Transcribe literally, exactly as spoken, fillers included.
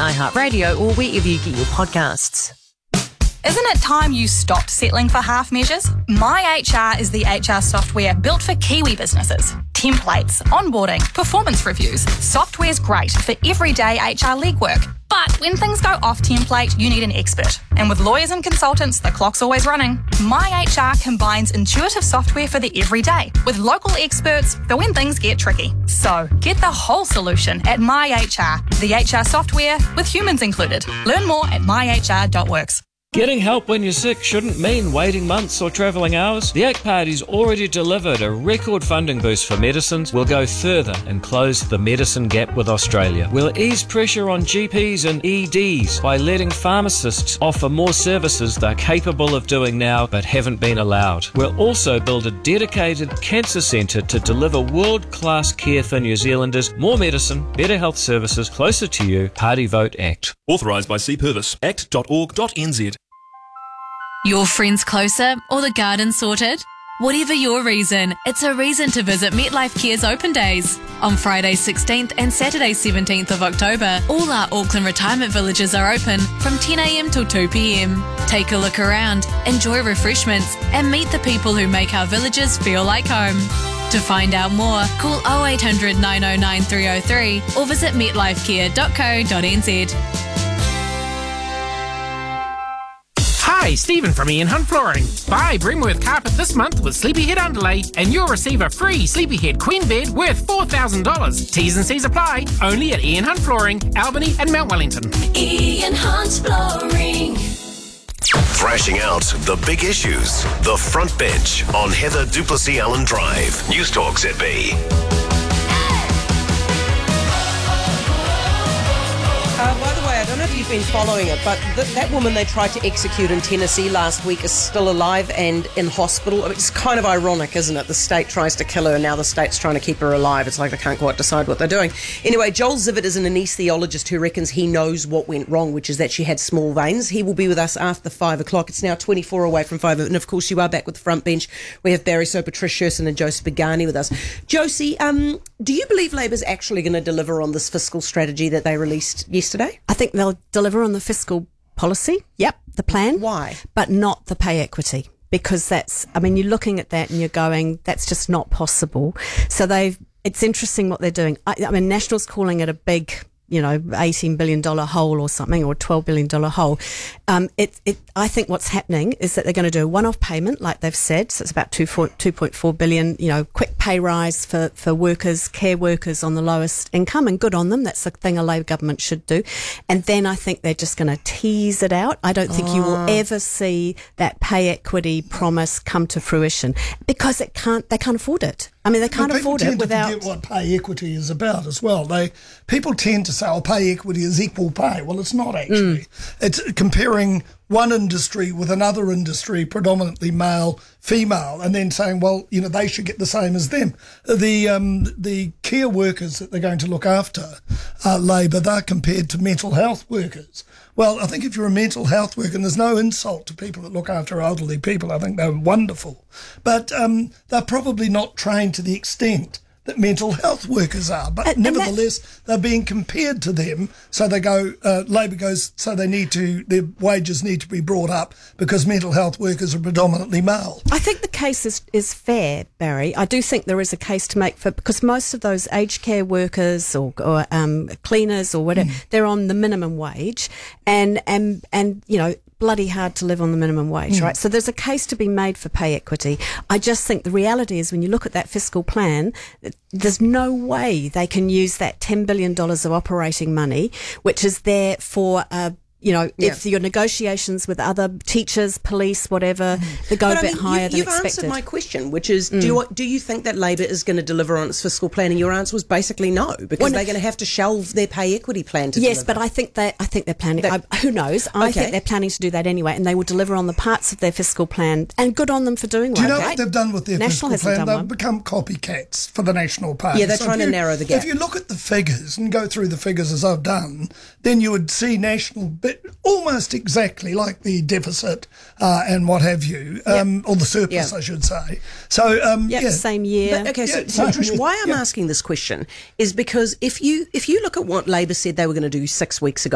iHeartRadio or wherever you get your podcasts. Isn't it time you stopped settling for half measures? MyHR is the H R software built for Kiwi businesses. Templates, onboarding, performance reviews. Software's great for everyday H R legwork. But when things go off template, you need an expert. And with lawyers and consultants, the clock's always running. MyHR combines intuitive software for the everyday with local experts for when things get tricky. So get the whole solution at MyHR, the H R software with humans included. Learn more at my h r dot works. Getting help when you're sick shouldn't mean waiting months or travelling hours. The A C T Party's already delivered a record funding boost for medicines. We'll go further and close the medicine gap with Australia. We'll ease pressure on G Ps and E Ds by letting pharmacists offer more services they're capable of doing now but haven't been allowed. We'll also build a dedicated cancer centre to deliver world-class care for New Zealanders. More medicine, better health services, closer to you. Party Vote Act. Authorised by C Purvis. act dot org dot n z. Your friends closer or the garden sorted? Whatever your reason, it's a reason to visit MetLife Care's Open Days. On Friday sixteenth and Saturday seventeenth of October, all our Auckland retirement villages are open from ten a m till two p m. Take a look around, enjoy refreshments and meet the people who make our villages feel like home. To find out more, call oh eight hundred, nine oh nine, three oh three or visit met life care dot co dot n z. Hi, Stephen from Ian Hunt Flooring. Buy Bremworth carpet this month with Sleepyhead underlay and you'll receive a free Sleepyhead queen bed worth four thousand dollars. T's and C's apply. Only at Ian Hunt Flooring, Albany and Mount Wellington. Ian Hunt Flooring. Thrashing out the big issues. The Front Bench on Heather Duplessis Allen Drive. News Talk Z B. Uh, by the way, I don't know if you've been following it, but th- that woman they tried to execute in Tennessee last week is still alive and in hospital. It's kind of ironic, isn't it? The state tries to kill her, and now the state's trying to keep her alive. It's like they can't quite decide what they're doing. Anyway, Joel Zivert is an anaesthesiologist who reckons he knows what went wrong, which is that she had small veins. He will be with us after five o'clock. It's now twenty-four away from five, and of course you are back with the Front Bench. We have Barry Soper, Trish Sherson and Josie Begani with us. Josie, um, do you believe Labour's actually going to deliver on this fiscal strategy that they released yesterday? I think they'll deliver on the fiscal policy. Yep, the plan. Why? But not the pay equity. Because that's, I mean, you're looking at that and you're going, that's just not possible. So they've, it's interesting what they're doing. I, I mean, National's calling it a big, you know, eighteen billion dollars hole or something, or twelve billion dollars hole. Um, it, it, I think what's happening is that they're going to do a one-off payment, like they've said. So it's about two point four billion dollars, you know, quick pay rise for, for workers, care workers on the lowest income, and good on them. That's the thing a Labor government should do. And then I think they're just going to tease it out. I don't think oh. you will ever see that pay equity promise come to fruition because it can't, they can't afford it. I mean, they can't afford it without... People tend to forget what pay equity is about as well. They People tend to say, oh, pay equity is equal pay. Well, it's not actually. Mm. It's comparing one industry with another industry, predominantly male, female, and then saying, well, you know, they should get the same as them. The um, the care workers that they're going to look after, uh, Labor, they're compared to mental health workers. Well, I think if you're a mental health worker, and there's no insult to people that look after elderly people, I think they're wonderful. But um, they're probably not trained to the extent that mental health workers are. But and, nevertheless, and they're being compared to them. So they go, uh, Labor goes, so they need to, their wages need to be brought up because mental health workers are predominantly male. I think the case is, is fair, Barry. I do think there is a case to make for, because most of those aged care workers or, or um, cleaners or whatever, mm. they're on the minimum wage. And, and, and, you know, bloody hard to live on the minimum wage, mm. right? So there's a case to be made for pay equity. I just think the reality is when you look at that fiscal plan, there's no way they can use that ten billion dollars of operating money, which is there for uh, you know, yeah. if your negotiations with other teachers, police, whatever, they go but a bit I mean, higher you, than you've expected. You've answered my question, which is, mm. do, you, do you think that Labor is going to deliver on its fiscal plan? And your answer was basically no, because well, they're going to have to shelve their pay equity plan to yes, deliver. but I think they, I think they're planning. That, I, who knows? I okay. think they're planning to do that anyway, and they will deliver on the parts of their fiscal plan. And good on them for doing. Do you know right? what they've done with their National fiscal plan? They've one. become copycats for the National Party. Yeah, they're so trying you, to narrow the gap. If you look at the figures and go through the figures as I've done, then you would see National bit almost exactly like the deficit uh, and what have you, um, yep. or the surplus, yep. I should say. So, um, yep, yeah, same year. But, okay, yeah, so, so Trish, year. why I'm yep. asking this question is because if you if you look at what Labor said they were going to do six weeks ago.